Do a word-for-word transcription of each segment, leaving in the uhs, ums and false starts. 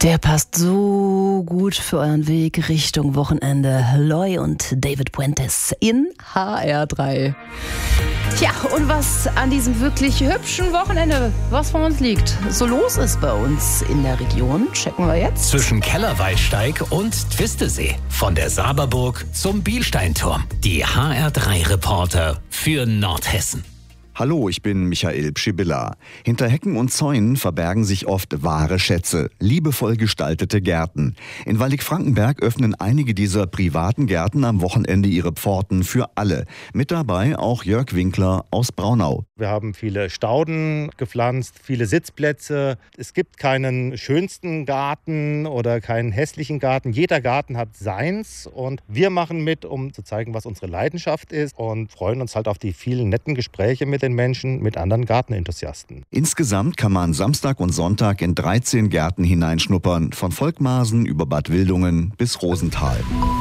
Der passt so gut für euren Weg Richtung Wochenende. Loy und David Puentes in H R drei. Tja, und was an diesem wirklich hübschen Wochenende, was von uns liegt, so los ist bei uns in der Region, checken wir jetzt. Zwischen Kellerwaldsteig und Twistesee. Von der Saberburg zum Bielsteinturm. Die H R drei Reporter für Nordhessen. Hallo, ich bin Michael Pschibilla. Hinter Hecken und Zäunen verbergen sich oft wahre Schätze, liebevoll gestaltete Gärten. In Waldeck-Frankenberg öffnen einige dieser privaten Gärten am Wochenende ihre Pforten für alle. Mit dabei auch Jörg Winkler aus Braunau. Wir haben viele Stauden gepflanzt, viele Sitzplätze. Es gibt keinen schönsten Garten oder keinen hässlichen Garten. Jeder Garten hat seins und wir machen mit, um zu zeigen, was unsere Leidenschaft ist und freuen uns halt auf die vielen netten Gespräche mit den Menschen, mit anderen Gartenenthusiasten. Insgesamt kann man Samstag und Sonntag in dreizehn Gärten hineinschnuppern, von Volkmarsen über Bad Wildungen bis Rosenthal.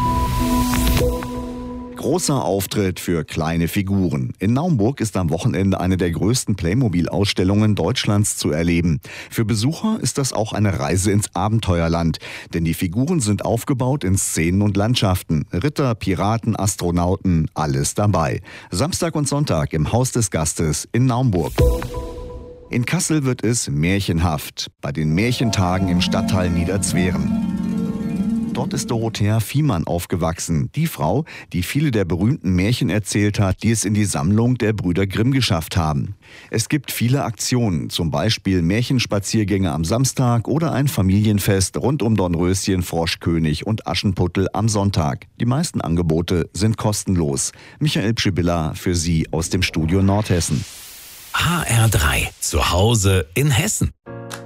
Großer Auftritt für kleine Figuren. In Naumburg ist am Wochenende eine der größten Playmobil-Ausstellungen Deutschlands zu erleben. Für Besucher ist das auch eine Reise ins Abenteuerland, denn die Figuren sind aufgebaut in Szenen und Landschaften. Ritter, Piraten, Astronauten, alles dabei. Samstag und Sonntag im Haus des Gastes in Naumburg. In Kassel wird es märchenhaft, bei den Märchentagen im Stadtteil Niederzweren. Dort ist Dorothea Viehmann aufgewachsen, die Frau, die viele der berühmten Märchen erzählt hat, die es in die Sammlung der Brüder Grimm geschafft haben. Es gibt viele Aktionen, zum Beispiel Märchenspaziergänge am Samstag oder ein Familienfest rund um Dornröschen, Froschkönig und Aschenputtel am Sonntag. Die meisten Angebote sind kostenlos. Michael Pschibilla für Sie aus dem Studio Nordhessen. H R drei, zu Hause in Hessen.